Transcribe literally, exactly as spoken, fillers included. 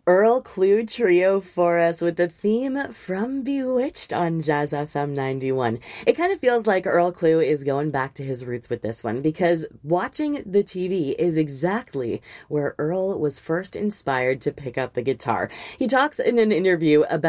Earl Clue Trio for us with the theme from Bewitched on Jazz F M ninety-one. It kind of feels like Earl Clue is going back to his roots with this one because watching the T V is exactly where Earl was first inspired to pick up the guitar. He talks in an interview about